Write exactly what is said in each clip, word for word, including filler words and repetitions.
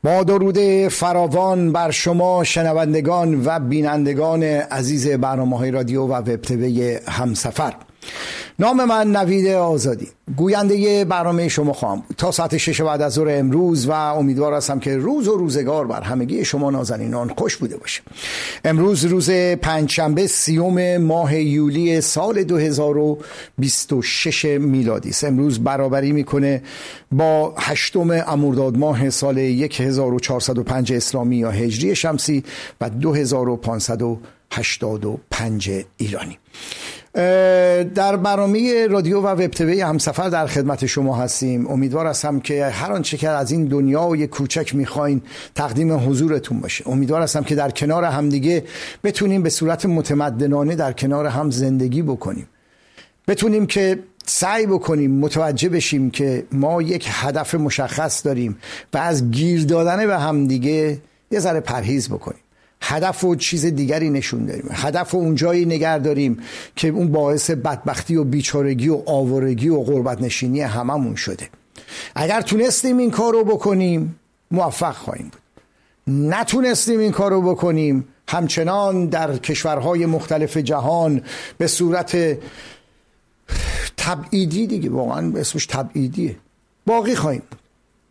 با درود فراوان بر شما شنوندگان و بینندگان عزیز برنامه‌های رادیو و وب تیوی همسفر. نام من نوید آزادی، گوینده برنامه شما خواهم بود تا ساعت شش بعد از ظهر امروز و امیدوار هستم که روز و روزگار بر همگی شما نازنینان خوش بوده باشه. امروز روز پنجشنبه سیوم ماه یولی سال دو هزار و بیست و شش میلادی است. امروز برابری میکنه با هشتم اردیبهشت ماه سال هزار و چهارصد و پنج اسلامی یا هجری شمسی و دو هزار و پانصد و هشتاد و پنج ایرانی. در برنامه رادیو و وب تیوی همسفر در خدمت شما هستیم. امیدوار هستم که هر آنچه که از این دنیای کوچک میخواین تقدیم حضورتون باشه. امیدوار هستم که در کنار همدیگه بتونیم به صورت متمدنانه در کنار هم زندگی بکنیم، بتونیم که سعی بکنیم متوجه بشیم که ما یک هدف مشخص داریم و از گیر دادن به همدیگه یه ذره پرهیز بکنیم. هدف و چیز دیگری نشون داریم، هدف و اونجایی نگر داریم که اون باعث بدبختی و بیچارگی و آوارگی و غربت نشینی هممون شده. اگر تونستیم این کار رو بکنیم موفق خواهیم بود، نتونستیم این کار رو بکنیم همچنان در کشورهای مختلف جهان به صورت تبعیدی، دیگه واقعا اسمش تبعیدیه، باقی خواهیم بود.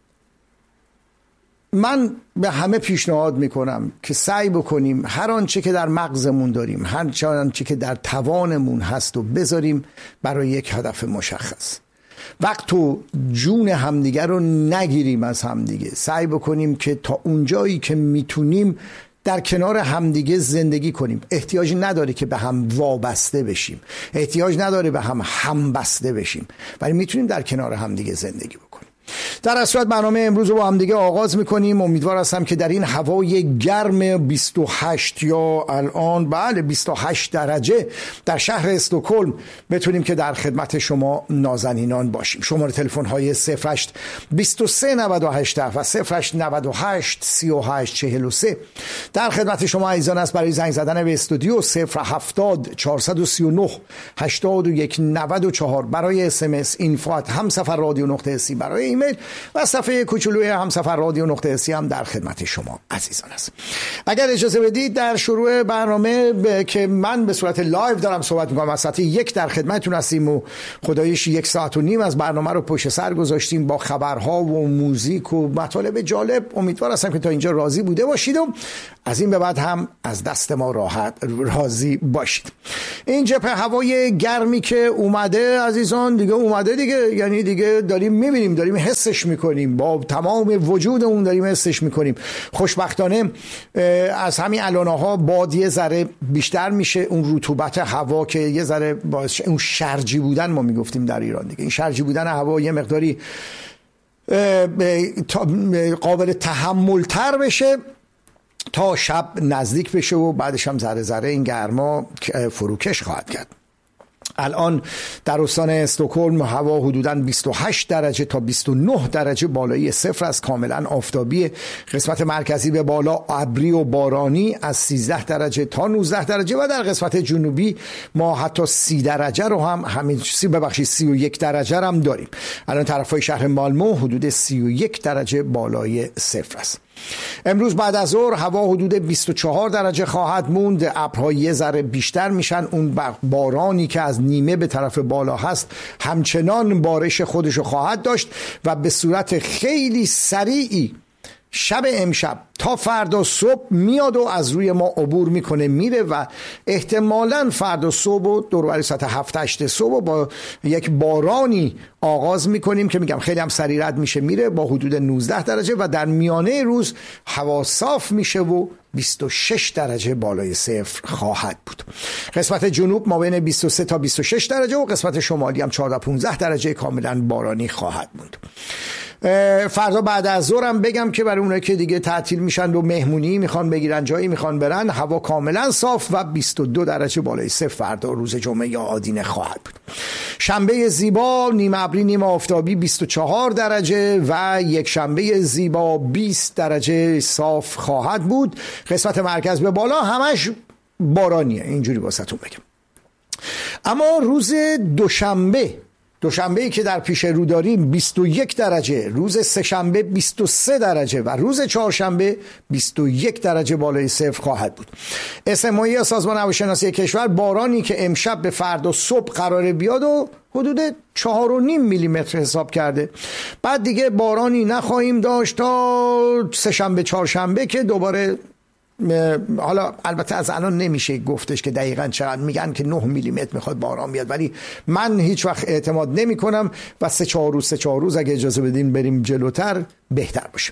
من به همه پیشنهاد میکنم که سعی بکنیم هر آنچه که در مغزمون داریم، هر آنچه که در توانمون هست و بذاریم برای یک هدف مشخص. وقت و جون همدیگه رو نگیریم از همدیگه. سعی بکنیم که تا اونجایی که میتونیم در کنار همدیگه زندگی کنیم. احتیاج نداره که به هم وابسته بشیم، احتیاج نداره به هم همبسته بشیم، ولی میتونیم در کنار همدیگه زندگی بکنیم. در اصل برنامه امروز رو با هم دیگه آغاز میکنیم. امیدوار هستم که در این هوای گرم بیست و هشت یا الان بله بیست و هشت درجه در شهر استکهلم بتونیم که در خدمت شما نازنینان باشیم. شماره تلفن های صفر هشت بیست و سه نود و هشت و صفر هشت نود و هشت سی و هشت چهل و سه در خدمت شما عزیزان است برای زنگ زدن به استودیو. صفر هفتاد چهارصد و سی و نه هشتاد و یک نود و چهار برای اس ام اس اینفو ات همسفر رادیو نقطه سی برای ایمیل و صفحه کوچولوی همسفر رادیو نقطه سی هم در خدمت شما عزیزان است. اگر اجازه بدید در شروع برنامه ب... که من به صورت لایو دارم صحبت میکنم، از ساعت یک در خدمتتون هستیم و خداییش یک ساعت و نیم از برنامه رو پشت سر گذاشتیم با خبرها و موزیک و مطالب جالب. امیدوار هستم که تا اینجا راضی بوده باشید و از این به بعد هم از دست ما راحت راضی باشید. این جبهه هوای گرمی که اومده عزیزان دیگه اومده دیگه، یعنی دیگه داریم میبینیم، داریم حسش میکنیم، با تمام وجودمون داریم حسش میکنیم. خوشبختانه از همین الانها باد یه ذره بیشتر میشه، اون رطوبت هوا که یه ذره باعث اون شرجی بودن ما میگفتیم در ایران دیگه، این شرجی بودن هوا یه مقداری قابل تحمل تر بشه تا شب نزدیک بشه و بعدش هم ذره ذره این گرما فروکش خواهد کرد. الان در استان استکهلم هوا حدوداً بیست و هشت درجه تا بیست و نه درجه بالایی صفر است، کاملا آفتابی. قسمت مرکزی به بالا ابری و بارانی از سیزده درجه تا نوزده درجه و در قسمت جنوبی ما حتی سی درجه رو هم همین سی ببخشید سی و یک درجه هم داریم. الان طرفای شهر مالمو حدود سی و یک درجه بالای صفر است. امروز بعد از ظهر هوا حدود بیست و چهار درجه خواهد موند، ابرها یه ذره بیشتر میشن، اون بارانی که از نیمه به طرف بالا هست همچنان بارش خودشو خواهد داشت و به صورت خیلی سریعی شب امشب تا فردا صبح میاد و از روی ما عبور میکنه میره و احتمالاً فردا صبح و دور و بر ساعت هفت هشت صبح با یک بارانی آغاز میکنیم که میگم خیلی هم سریع رد میشه میره با حدود نوزده درجه و در میانه روز هوا صاف میشه و بیست و شش درجه بالای صفر خواهد بود. قسمت جنوب ما بین بیست و سه تا بیست و شش درجه و قسمت شمالی هم چهارده پانزده درجه کاملا بارانی خواهد بود. فردا بعد از ظهر هم بگم که برای اونایی که دیگه تعطیل میشن و مهمونی میخوان بگیرن، جایی میخوان برن، هوا کاملا صاف و بیست و دو درجه بالای صفر فردا روز جمعه یا آدینه خواهد بود. شنبه زیبا نیمه ابری نیمه آفتابی بیست و چهار درجه و یک شنبه زیبا بیست درجه صاف خواهد بود. قسمت مرکز به بالا همش بارانیه، اینجوری واسهتون بگم. اما روز دوشنبه دوشنبه‌ای که در پیش رو داریم بیست و یک درجه، روز سه‌شنبه بیست و سه درجه و روز چهارشنبه بیست و یک درجه بالای صفر خواهد بود. اسمایی سازمان هواشناسی کشور بارانی که امشب به فردا صبح قراره بیاد و حدود چهار و نیم میلیمتر حساب کرده. بعد دیگه بارانی نخواهیم داشت تا سه‌شنبه چهارشنبه که دوباره، حالا البته از الان نمیشه گفتش که دقیقاً چقدر، میگن که نه میلیمتر میخواد باران بیاد، ولی من هیچ وقت اعتماد نمی کنم و سه چهار روز سه چهار روز اگه اجازه بدین بریم جلوتر بهتر باشه.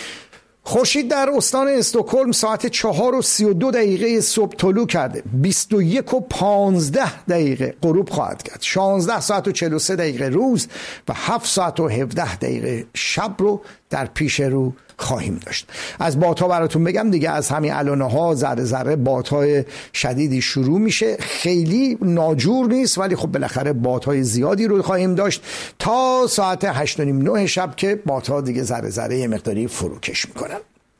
خورشید در استان استکهلم ساعت چهار و سی و دو دقیقه صبح طلوع کرده، بیست و یک و پانزده دقیقه غروب خواهد کرد. شانزده ساعت و چهل و سه دقیقه روز و هفت ساعت و هفده دقیقه شب رو در پیش رو خواهیم داشت. از بادها براتون بگم دیگه، از همین الانها ذره ذره بادهای شدیدی شروع میشه، خیلی ناجور نیست ولی خب بالاخره بادهای زیادی رو خواهیم داشت تا ساعت هشت و نیم نه شب که بادها دیگه ذره ذره یه مقداری فروکش میکنن،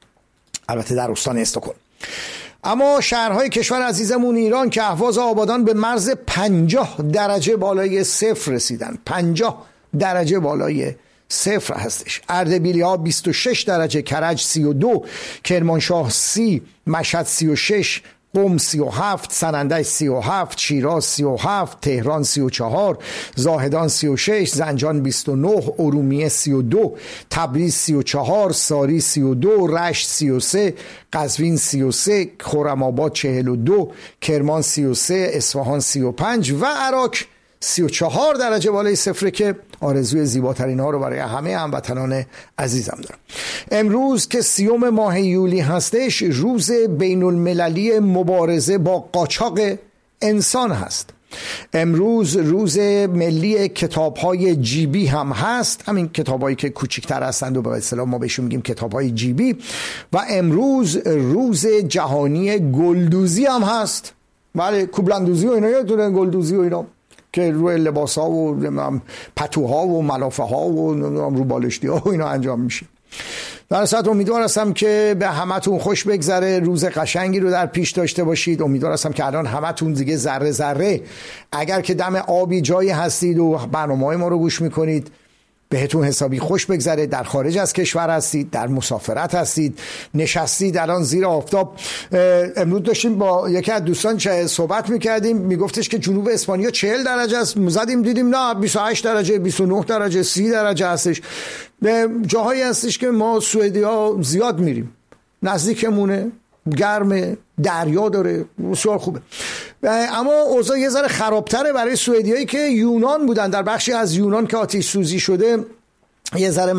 البته در استان استکهلم. اما شهرهای کشور عزیزمون ایران که اهواز آبادان به مرز پنجاه درجه بالای صفر رسیدن، پنجاه درجه بالای صفر هستش. اردبیلی‌ها بیست و شش درجه، کرج سی و دو، کرمانشاه سی، مشهد سی و شش، قم سی و هفت، سنندج سی و هفت، شیراز سی و هفت، تهران سی و چهار، زاهدان سی و شش، زنجان بیست و نه، ارومیه سی و دو، تبریز سی و چهار، ساری سی و دو، رشت سی و سه، قزوین سی و سه، خرم‌آباد چهل و دو، کرمان سی و سه، اصفهان سی و پنج و عراق سی و چهار درجه بالای صفر که آرزوی زیباترین ها رو برای همه هموطنان عزیزم دارم. امروز که سیوم ماه یولی هستش، روز بین المللی مبارزه با قاچاق انسان هست. امروز روز ملی کتاب‌های جیبی هم هست، همین کتاب‌هایی که کوچکتر هستند و به اصطلاح ما بهشون میگیم کتاب‌های جیبی. و امروز روز جهانی گلدوزی هم هست. بله، کوبلندوزی و اینا، یادتونه گلدوزی و اینا که روی لباس ها و پتوها و ملافه ها و رو بالشتی ها و اینا انجام میشه. در اصل امیدوار هستم که به همتون خوش بگذره، روز قشنگی رو در پیش داشته باشید. امیدوار هستم که الان همتون دیگه ذره ذره اگر که دم آبی جایی هستید و برنامه‌های ما رو گوش میکنید بهتون حسابی خوش بگذره. در خارج از کشور هستید، در مسافرت هستید، نشستید الان زیر آفتاب. امروز داشتیم با یکی از دوستان صحبت میکردیم، میگفتش که جنوب اسپانیا چهل درجه است، زدیم دیدیم نه بیست و هشت درجه، بیست و نه درجه، سی درجه هستش. جاهایی هستش که ما سوئدی ها زیاد میریم، نزدیکمونه، گرمه، دریا داره، بسیار خوبه. اما اوضاع یه ذره خرابتره برای سوئدیایی که یونان بودن، در بخشی از یونان که آتش سوزی شده یه ذره